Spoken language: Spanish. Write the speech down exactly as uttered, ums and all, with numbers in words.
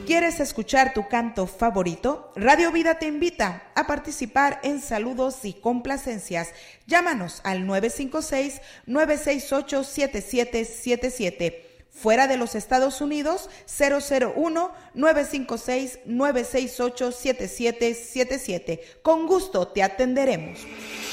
¿Quieres escuchar tu canto favorito? Radio Vida te invita a participar en saludos y complacencias. Llámanos al nueve cinco seis, nueve seis ocho, siete siete siete siete. Fuera de los Estados Unidos, cero cero uno, nueve cinco seis, nueve seis ocho, siete siete siete siete. Con gusto te atenderemos.